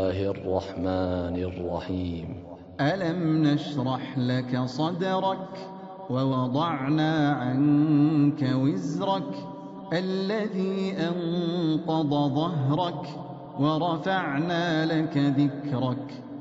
الله الرحمن الرحيم. ألم نشرح لك صدرك ووضعنا عنك وزرك الذي أنقض ظهرك ورفعنا لك ذكرك